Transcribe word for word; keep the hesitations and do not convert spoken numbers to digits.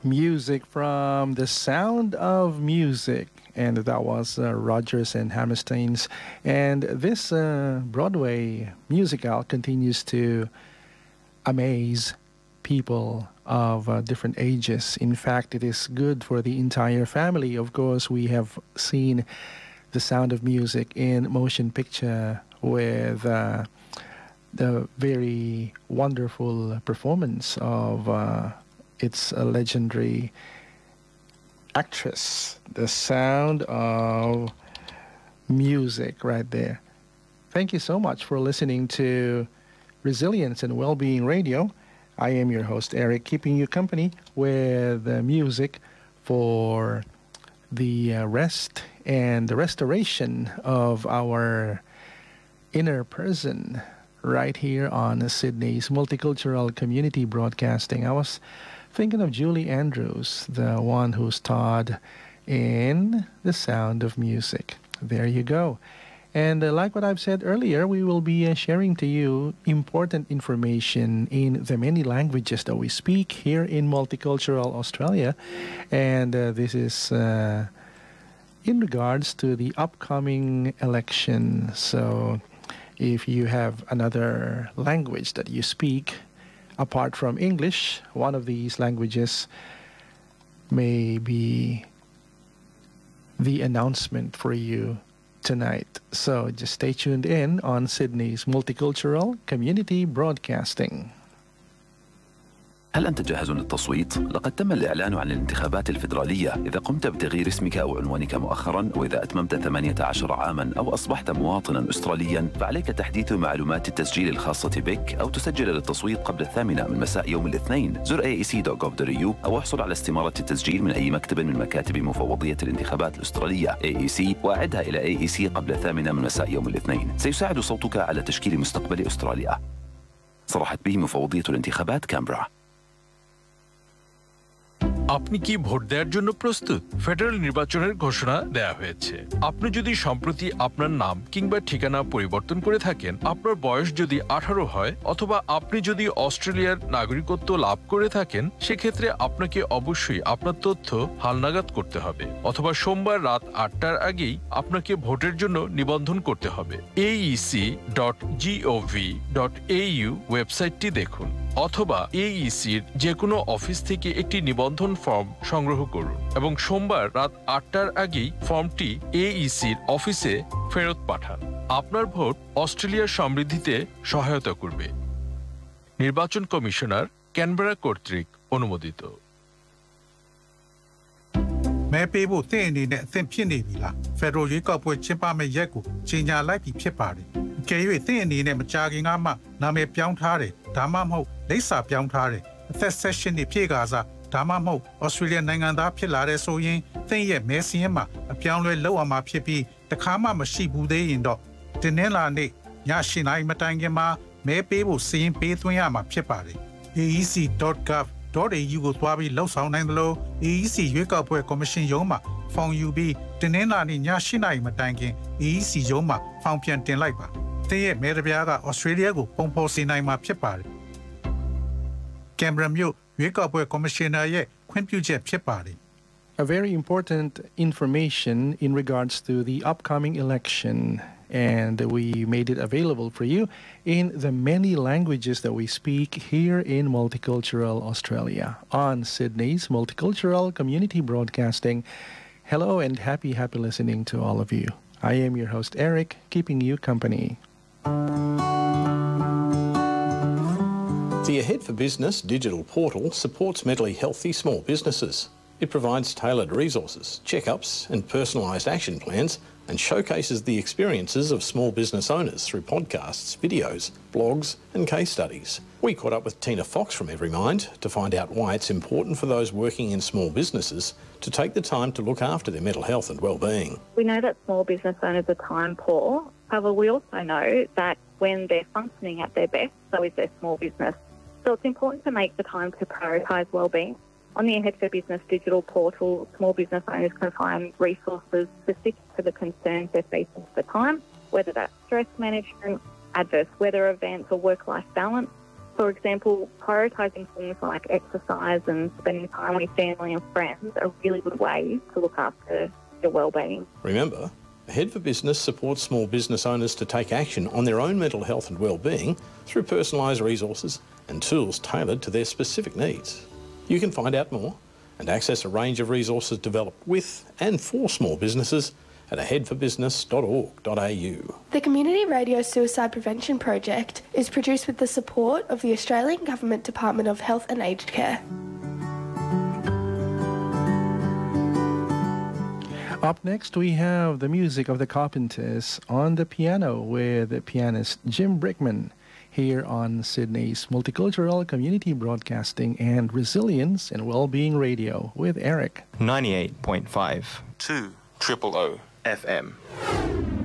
music from The Sound of Music, and that was uh, Rodgers and Hammerstein's. And this uh, Broadway musical continues to amaze people of uh, different ages. In fact, it is good for the entire family. Of course, we have seen The Sound of Music in motion picture with uh, the very wonderful performance of uh, its a legendary actress. The Sound of Music right there. Thank you so much for listening to Resilience and Wellbeing Radio. I am your host, Eric, keeping you company with uh, music for the uh, rest and the restoration of our inner person right here on Sydney's Multicultural Community Broadcasting. I was thinking of Julie Andrews, the one who starred in The Sound of Music. There you go. And uh, like what I've said earlier, we will be uh, sharing to you important information in the many languages that we speak here in Multicultural Australia. And uh, this is uh, in regards to the upcoming election. So if you have another language that you speak, apart from English, one of these languages may be the announcement for you tonight. So just stay tuned in on Sydney's Multicultural Community Broadcasting. هل أنت جاهز للتصويت؟ لقد تم الإعلان عن الانتخابات الفيدرالية. إذا قمت بتغيير اسمك أو عنوانك مؤخراً، وإذا أتممت ثمانية عشر عاماً أو أصبحت مواطناً أسترالياً، فعليك تحديث معلومات التسجيل الخاصة بك أو تسجل للتصويت قبل الثامنة من مساء يوم الاثنين. زر إيه إي سي دوت جوف دوت إيه يو أو احصل على استمارة التسجيل من أي مكتب من مكاتب مفوضية الانتخابات الأسترالية إيه إي سي، وأعدها إلى إيه إي سي قبل الثامنة من مساء يوم الاثنين. سيساعد صوتك على تشكيل مستقبل أستراليا. صرحت به مفوضية الانتخابات كامبرا. আপনি কি vote দেওয়ার জন্য প্রস্তুত? Federal নির্বাচনের ঘোষণা দেয়া হয়েছে। আপনি যদি সম্প্রতি আপনার নাম কিংবা ঠিকানা পরিবর্তন করে থাকেন, আপনার বয়স যদি আঠারো হয়, অথবা আপনি যদি অস্ট্রেলিয়ার নাগরিকত্ব লাভ করে থাকেন, সেক্ষেত্রে আপনাকে অবশ্যই আপনার তথ্য হালনাগাদ করতে হবে, অথবা সোমবার রাত আটটার আগেই আপনাকে ভোটের জন্য নিবন্ধন করতে হবে। এ E C dot gov dot A you ওয়েবসাইটটি দেখুন, অথবা এ ই সির যে কোনো অফিস থেকে একটি নিবন্ধন ফর্ম সংগ্রহ করুন এবং সোমবার রাত আটটার আগেই ফর্মটি এ ই সির অফিসে ফেরত পাঠান। আপনার ভোট অস্ট্রেলিয়ার সমৃদ্ধিতে সহায়তা করবে। নির্বাচন কমিশনার, ক্যানবেরা কর্তৃক অনুমোদিত। မဲပေးဖို့တင့်အနေနဲ့အသင့်ဖြစ်နေပြီလား။ Federal ရွေးကောက်ပွဲကျင်းပမယ့်ရက်ကိုကြေညာလိုက်ပြီဖြစ်ပါတယ်။အကယ်၍တင့်အနေနဲ့မကြာခင်ကမှနာမည်ပြောင်းထားတယ်ဒါမှမဟုတ်လိပ်စာပြောင်းထားတယ်အသက်၁၈နှစ်ပြည့်ကာစားဒါမှမဟုတ် Australia နိုင်ငံသားဖြစ်လာတဲ့ဆိုရင်တင့်ရဲ့မဲစင်းမှာအပြောင်းလဲလုပ်အောင်မှာဖြစ်ပြီးတခါမှမရှိဘူးသေးရင်တော့ဒီနေ့လာနေ့ည၈နာရီမတိုင်ခင်မှာမဲပေးဖို့စည်းပေးသွင်းရမှာဖြစ်ပါတယ်။ A E C dot gov dot A U ကိုသွားပြီးလှုပ်ဆောင်နိုင်သလို A E C ရွေးကောက်ပွဲကော်မရှင်ရုံးမှာဖောင်ယူပြီးဒီနေ့လာနေ့ည၈နာရီမတိုင်ခင် A E C ရုံးမှာဖောင်ပြန်တင်လိုက်ပါ။တင့်ရဲ့မဲတပြားက Australia ကိုပုံဖော်စေနိုင်မှာဖြစ်ပါတယ်။ Canberra မြို့ရွေးကောက်ပွဲကော်မရှင်နာရဲ့ခွင့်ပြုချက်ဖြစ်ပါတယ်။ A very important information in regards to the upcoming election, and we made it available for you in the many languages that we speak here in Multicultural Australia on Sydney's Multicultural Community Broadcasting. Hello and happy, happy listening to all of you. I am your host, Eric, keeping you company. The Ahead for Business digital portal supports mentally healthy small businesses. It provides tailored resources, checkups and personalised action plans and showcases the experiences of small business owners through podcasts, videos, blogs and case studies. We caught up with Tina Fox from Everymind to find out why it's important for those working in small businesses to take the time to look after their mental health and well-being. We know that small business owners are time poor. However, we also know that when they're functioning at their best, so is their small business. So it's important to make the time to prioritise wellbeing. On the Ahead for Business digital portal, small business owners can find resources specific to the concerns they're facing at the time, whether that's stress management, adverse weather events or work-life balance. For example, prioritising things like exercise and spending time with family and friends are really good ways to look after your well-being. Remember, Ahead for Business supports small business owners to take action on their own mental health and well-being through personalised resources and tools tailored to their specific needs. You can find out more and access a range of resources developed with and for small businesses at ahead for business dot org dot a u. The Community Radio Suicide Prevention Project is produced with the support of the Australian Government Department of Health and Aged Care. Up next, we have the music of the Carpenters on the piano with pianist Jim Brickman here on Sydney's Multicultural Community Broadcasting and Resilience and Wellbeing Radio with Eric. ninety-eight point five. two triple O F M.